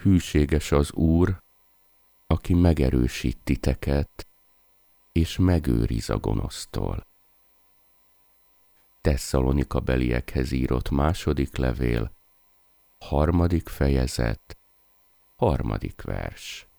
Hűséges az Úr, aki megerősít titeket, és megőriz a gonosztól. Tesszalonikabeliekhez írott második levél, 3. fejezet, 3. vers.